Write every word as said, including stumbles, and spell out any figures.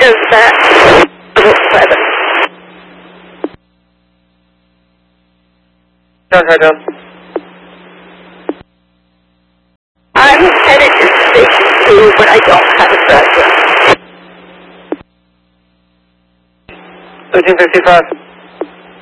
Does that seven? John, hi, John. I'm headed to station two, but I don't have a driver. thirteen fifty-five.